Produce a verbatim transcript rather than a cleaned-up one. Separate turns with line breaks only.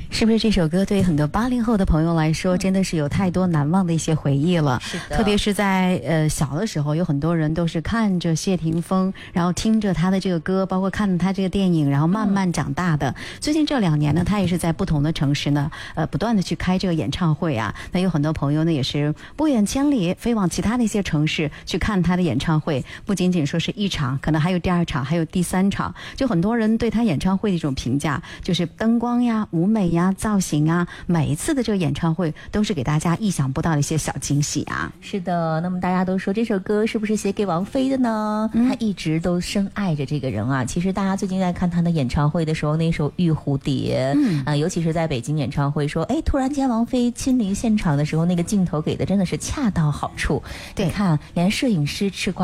是不是这首歌对很多八零后的朋友来说，真的是有太多难忘的一些回忆了？
是的，
特别是在呃小的时候，有很多人都是看着谢霆锋，然后听着他的这个歌，包括看他这个电影，然后慢慢长大的。嗯、最近这两年呢，他也是在不同的城市呢，呃，不断的去开这个演唱会啊。那有很多朋友呢，也是不远千里飞往其他的一些城市去看他的演唱会，不仅仅说是一场，可能还有第二场，还有第三场。就很多人对他演唱会的一种评价，就是灯光呀、舞美呀、造型啊，每一次的这个演唱会都是给大家意想不到的一些小惊喜啊。
是的，那么大家都说这首歌是不是写给王菲的呢？嗯、他一直都深爱着这个人啊。其实大家最近在看他的演唱会的时候，那首《玉蝴蝶》，嗯啊、呃，尤其是在北京演唱会说，哎，突然间王菲亲临现场的时候，那个镜头给的真的是恰到好处。
对，
你看，连摄影师吃瓜